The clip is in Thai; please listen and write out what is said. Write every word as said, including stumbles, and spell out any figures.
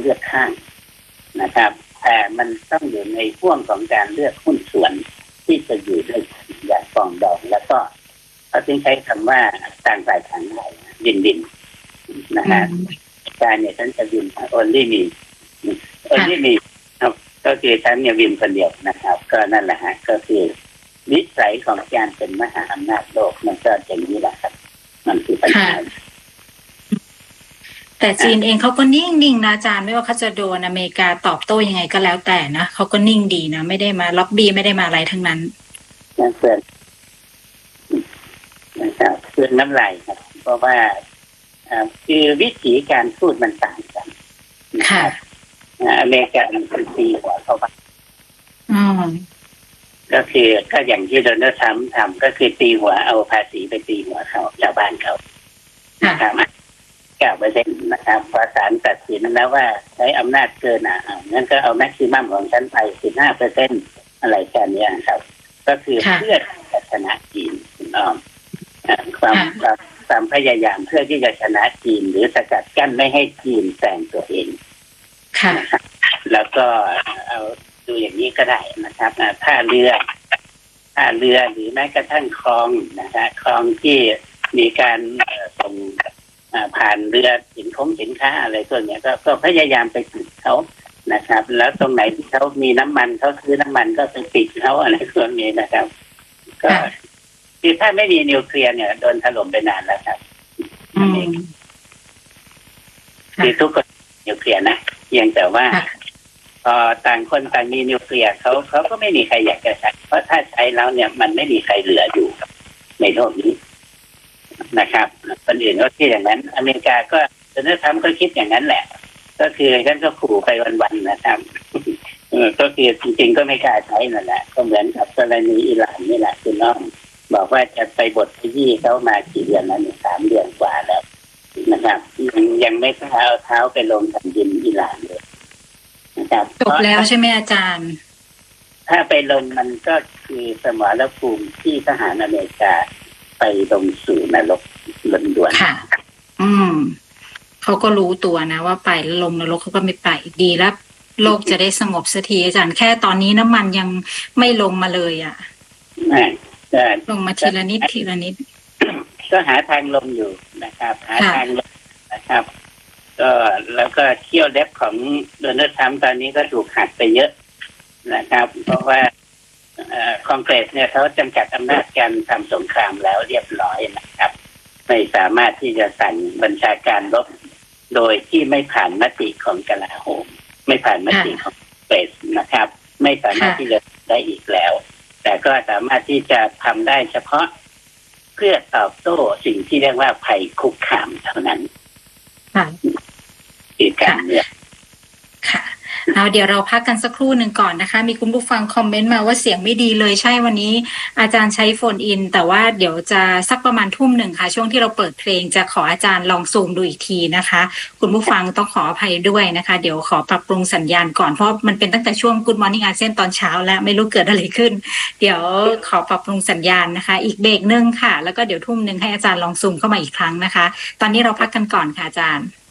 เลือกข้างนะครับแต่มันต้องอยู่ในห่วงของการเลือกหุ้นส่วนที่จะอยู่ด้วยอย่างปองดองแล้วก็เขาจึงใช้คำว่าต่างฝ่ายต่างได้วินวินนะฮะการเนี่ยฉันจะวิน only me only me ก็คือฉันเนี่ยวินคนเดียวนะครับก็นั่นแหละฮะก็คือนิสัยของการเป็นมหาอำนาจโลกมันก็อย่างนี้แหละครับมันคือปัญหาแต่จีนเองเขาก็นิ่งๆนะอาจารย์ไม่ว่าเขาจะโดนอเมริกาตอบโต้ยังไงก็แล้วแต่นะเขาก็นิ่งดีนะไม่ได้มาล็อบบี้ไม่ได้มาอะไรทั้งนั้นนั่นเพื่อนนะครับเพื่อนน้ำลายครับเพราะว่าคือวิธีการพูดมันต่างกันค่ะอเมริกามันคือตีหัวเขาบ้างอืมก็คือก็อย่างที่โดนัลด์ทรัมป์ทำก็คือตีหัวเอาภาษีไปตีหัวเขาชาวบ้านเขานะครับเก้าเปอร์เซ็นต์นะครับพอศาลตัดสินแล้วว่าใช้อำนาจเกินอ่ะงั้นก็เอาแม็กซิมัมของฉันไปสิบห้าเปอร์เซ็นต์อะไรแค่นี้ครับก็คือเพื่อชนะจีนความความพยายามเพื่อที่จะชนะจีนหรือสกัดกั้นไม่ให้จีนแซงตัวเองค่ะแล้วก็เอาดูอย่างนี้ก็ได้นะครับท่าเรือท่าเรือหรือแม้กระทั่งคลองนะฮะคลองที่มีการส่งผ่านเรือสินค้าสินค้าอะไรตัวเนี้ยก็ก็พยายามไปปิดเขานะครับแล้วตรงไหนที่เขามีน้ำมันเขาซื้อน้ำมันก็ไปปิดเขาอะไรพวกนี้นะครับก็คือถ้าไม่มีนิวเคลียร์เนี่ยโดนถล่มไปนานแล้วครับคือทุกคนนิวเคลียร์นะเพียงแต่ว่าพอต่างคนต่างมีนิวเคลียร์เขาเขาก็ไม่มีใครอยากจะใช้เพราะถ้าใช้แล้วเนี่ยมันไม่มีใครเหลืออยู่ในโลกนี้นะครับคนอื่นก็คิดอย่างนั้นอเมริกาก็โดนัลด์ทรัมป์ก็คิดอย่างนั้นแหละก็คือท่านก็ขู่ไปวันๆนะครับก็คือจริงๆก็ไม่กล้าใช้นั่นแหละก็เหมือนกับกรณีอิหร่านนี่แหละคุณน้องบอกว่าจะไปบดขยี้เขามากี่เดือนแล้วเนี่ยสามเดือนกว่าแล้วนะครับยังยังไม่กล้าเอาเท้าไปลงแผ่นดินอิหร่านเลยนะครับจบแล้วใช่ไหมอาจารย์ถ้าไปลงมันก็คือสมรภูมิที่ทหารอเมริกาไปลงสู่นรกล้วนๆค่ะอืมเขาก็รู้ตัวนะว่าไปลงนรกเขาก็ไม่ไปดีแล้วโลกจะได้สงบสักทีอาจารย์แค่ตอนนี้น้ำมันยังไม่ลงมาเลยอ่ะลงมาทีละนิดทีละนิดก็หาทางลงอยู่นะครับหาทางลงนะครับก็แล้วก็เที่ยวเล็บของโดนัลด์ทรัมป์ตอนนี้ก็ถูกหักไปเยอะนะครับเพราะว่าคอนเกรสเนี่ยเขาจำกัดอำนาจการทำสงครามแล้วเรียบร้อยนะครับไม่สามารถที่จะสั่งบัญชาการรบโดยที่ไม่ผ่านมติของกลาโหมไม่ผ่านมติของเกรสนะครับไม่สามารถที่จะได้อีกแล้วแต่ก็สามารถที่จะทำได้เฉพาะเพื่อตอบโต้สิ่งที่เรียกว่าภัยคุกคามเท่านั้นคือการเมืองค่ะเอาเดี๋ยวเราพักกันสักครู่หนึ่งก่อนนะคะมีคุณผู้ฟังคอมเมนต์มาว่าเสียงไม่ดีเลยใช่วันนี้อาจารย์ใช้โฟนอินแต่ว่าเดี๋ยวจะสักประมาณทุ่มหนึ่งค่ะช่วงที่เราเปิดเพลงจะขออาจารย์ลองซูมดูอีกทีนะคะคุณผู้ฟังต้องขออภัยด้วยนะคะเดี๋ยวขอปรับปรุงสัญญาณก่อนเพราะมันเป็นตั้งแต่ช่วง Good Morning อาเซียนตอนเช้าแล้วไม่รู้เกิดอะไรขึ้นเดี๋ยวขอปรับปรุงสัญญาณนะคะอีกเบรกนึงค่ะแล้วก็เดี๋ยวทุ่มนึงให้อาจารย์ลองซูมเข้ามาอีกครั้งนะคะตอนนี้เราพักกันก่อนค่ะอาจารย์